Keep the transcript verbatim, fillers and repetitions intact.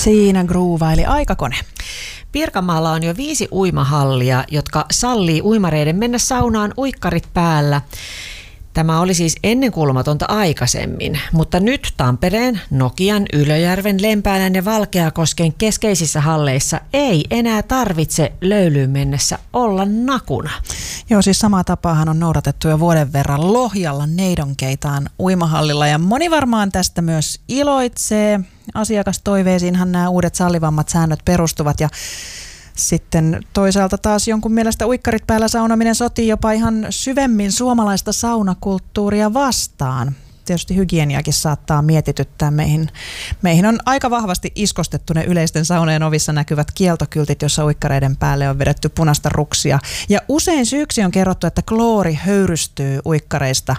Siinä groovaili aikakone. Pirkanmaalla on jo viisi uimahallia, jotka sallii uimareiden mennä saunaan uikkarit päällä. Tämä oli siis ennenkuulumatonta aikaisemmin, mutta nyt Tampereen, Nokian, Ylöjärven, Lempäälän ja Valkeakosken keskeisissä halleissa ei enää tarvitse löylyyn mennessä olla nakuna. Joo, siis samaa tapaahan on noudatettu jo vuoden verran Lohjalla Neidonkeitaan uimahallilla ja moni varmaan tästä myös iloitsee. Asiakastoiveisiinhan nämä uudet sallivammat säännöt perustuvat ja sitten toisaalta taas jonkun mielestä uikkarit päällä saunominen sotii jopa ihan syvemmin suomalaista saunakulttuuria vastaan. Tietysti hygieniakin saattaa mietityttää. Meihin, meihin on aika vahvasti iskostettu ne yleisten saunojen ovissa näkyvät kieltokyltit, jossa uikkareiden päälle on vedetty punaista ruksia. Ja usein syyksi on kerrottu, että kloori höyrystyy uikkareista